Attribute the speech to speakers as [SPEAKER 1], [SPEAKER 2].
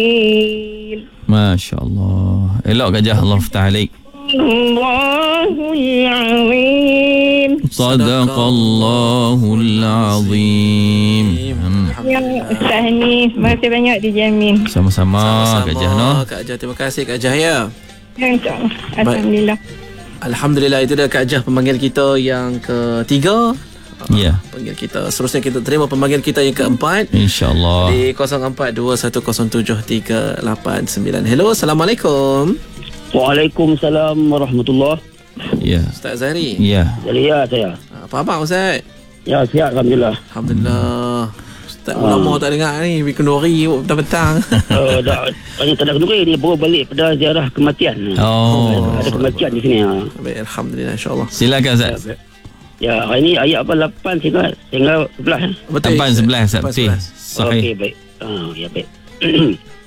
[SPEAKER 1] Masya Allah. Elok gajah. Allah Fatah alaik.
[SPEAKER 2] Allahul Azim.
[SPEAKER 1] Sadaqallahul Azim.
[SPEAKER 2] Ya, Ustaz ni, terima kasih banyak dijamin.
[SPEAKER 1] Sama-sama Kak Jah, no?
[SPEAKER 3] Kak Jah, terima kasih Kak Jah ya.
[SPEAKER 2] Ya, insyaAllah. Alhamdulillah.
[SPEAKER 3] Alhamdulillah, itu dia Kak Jah, pemanggil kita yang ketiga.
[SPEAKER 1] Ya.
[SPEAKER 3] Panggil kita. Seterusnya kita terima pemanggil kita yang keempat.
[SPEAKER 1] InsyaAllah.
[SPEAKER 3] Di 0421073889. Hello, Assalamualaikum.
[SPEAKER 4] Waalaikumsalam warahmatullahi.
[SPEAKER 1] Ya.
[SPEAKER 3] Ustaz Zahri.
[SPEAKER 1] Ya.
[SPEAKER 4] Ya, saya.
[SPEAKER 3] Apa khabar Ustaz?
[SPEAKER 4] Ya, sihat Alhamdulillah.
[SPEAKER 3] Alhamdulillah. Ustaz lama tak dengar ni, kenduri petang-petang.
[SPEAKER 4] Dah banyak tak ada kenduri, dia baru balik pada ziarah kematian.
[SPEAKER 1] Oh.
[SPEAKER 4] Ada kematian di sini.
[SPEAKER 3] Baik, alhamdulillah, insya-Allah.
[SPEAKER 1] Silakan Ustaz.
[SPEAKER 4] Ya, hari ni ayat apa 8 sehingga 11.
[SPEAKER 3] Betul.
[SPEAKER 1] 8-11 Ustaz.
[SPEAKER 3] Betul.
[SPEAKER 1] Sahih.
[SPEAKER 4] Okey, baik. Ya, baik.